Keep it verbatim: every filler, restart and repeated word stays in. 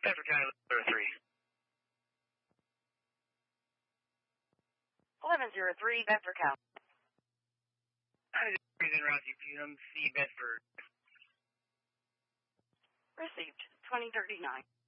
Bedford County, zero three. eleven zero three, Bedford County. Hi, this is in Route P M C Bedford. Received, twenty thirty-nine.